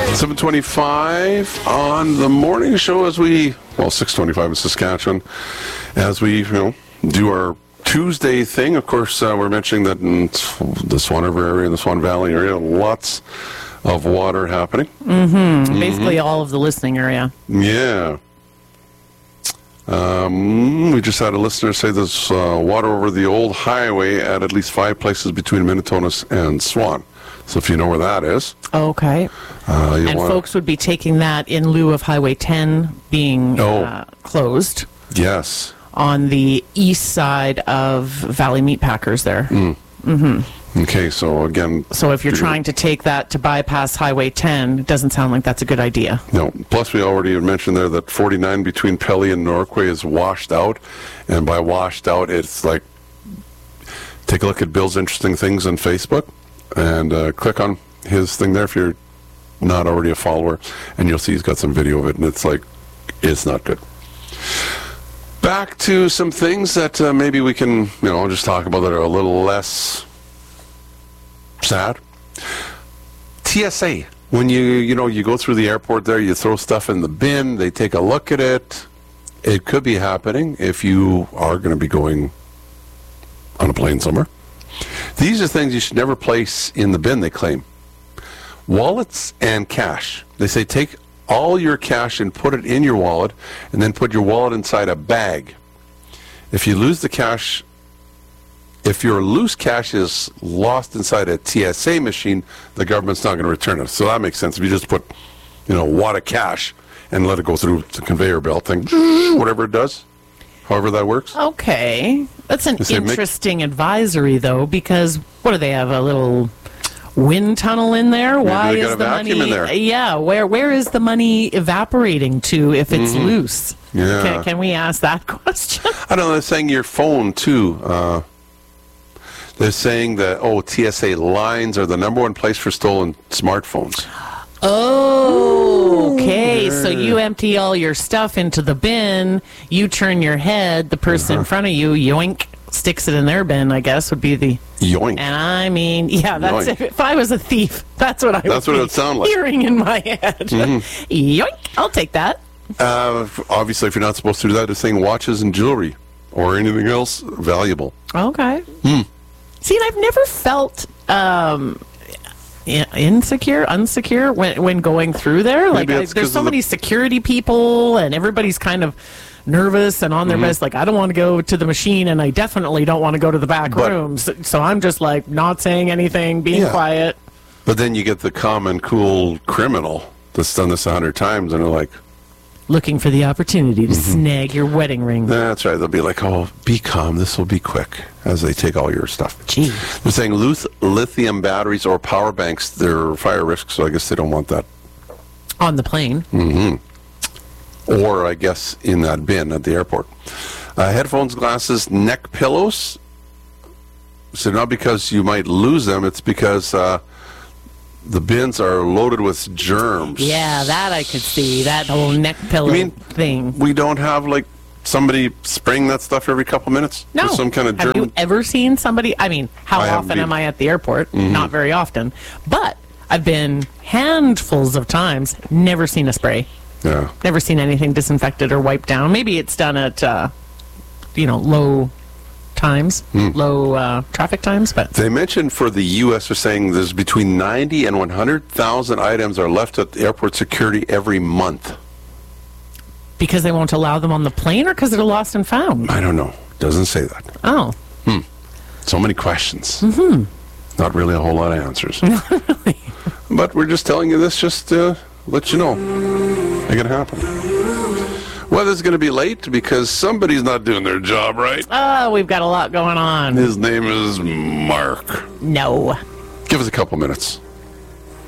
7:25 on the morning show as we, 6:25 in Saskatchewan, as we, do our Tuesday thing. Of course, we're mentioning that in the Swan River area and the Swan Valley area, lots of water happening. Basically all of the listening area. Yeah. We just had a listener say there's water over the old highway at least 5 places between Minitonas and Swan. So if you know where that is. Okay. And folks would be taking that in lieu of Highway 10 being closed. Yes. On the east side of Valley Meatpackers there. Okay, so again... So if you're trying to take that to bypass Highway 10, it doesn't sound like that's a good idea. No. Plus, we already had mentioned there that 49 between Pelly and Norquay is washed out. And by washed out, it's like... Take a look at Bill's Interesting Things on Facebook. And click on his thing there if you're not already a follower. And you'll see he's got some video of it. And it's like, it's not good. Back to some things that maybe we can, just talk about that are a little less... sad. TSA. When you go through the airport there, you throw stuff in the bin, they take a look at it. It could be happening if you are going to be going on a plane somewhere. These are things you should never place in the bin, they claim. Wallets and cash. They say take all your cash and put it in your wallet, and then put your wallet inside a bag. If you lose the cash... If your loose cash is lost inside a TSA machine, the government's not going to return it. So that makes sense. If you just put, a wad of cash and let it go through the conveyor belt thing, whatever it does, however that works. Okay. That's an interesting advisory, though, because what do they have, a little wind tunnel in there? Why is the money in there? Yeah, where is the money evaporating to if it's loose? Yeah. Can we ask that question? I don't know. They're saying your phone, too. They're saying that, TSA lines are the number one place for stolen smartphones. Oh, okay. Yeah. So you empty all your stuff into the bin, you turn your head, the person in front of you, yoink, sticks it in their bin, I guess, would be the... Yoink. And I mean, yeah, that's if I was a thief, that's what I would it would sound like. Hearing in my head. Yoink, I'll take that. Obviously, if you're not supposed to do that, they're saying watches and jewelry or anything else valuable. Okay. See, and I've never felt unsecure when going through there. Like, there's so many security people, and everybody's kind of nervous and on their best. Like, I don't want to go to the machine, and I definitely don't want to go to the back rooms. So I'm just like not saying anything, being quiet. But then you get the common, cool criminal that's done this 100 times, and they're like, looking for the opportunity to snag your wedding ring. That's right. They'll be like, be calm. This will be quick, as they take all your stuff. Gee. They're saying lithium batteries or power banks, they're fire risk, so I guess they don't want that. On the plane. Or, I guess, in that bin at the airport. Headphones, glasses, neck pillows. So not because you might lose them, it's because... the bins are loaded with germs. Yeah, that I could see. That whole neck pillow thing. We don't have, somebody spraying that stuff every couple minutes? No. With some kind of germ? Have you ever seen somebody? I mean, how often am I at the airport? Not very often. But I've been handfuls of times, never seen a spray. Yeah. Never seen anything disinfected or wiped down. Maybe it's done at, low times, low traffic times. But they mentioned for the U.S. they're saying there's between 90 and 100,000 items are left at airport security every month. Because they won't allow them on the plane, or because they're lost and found? I don't know. Doesn't say that. Oh. So many questions. Not really a whole lot of answers. Not really. But we're just telling you this just to let you know. It can happen. Weather's going to be late because somebody's not doing their job right. Oh, we've got a lot going on. His name is Mark. No. Give us a couple minutes.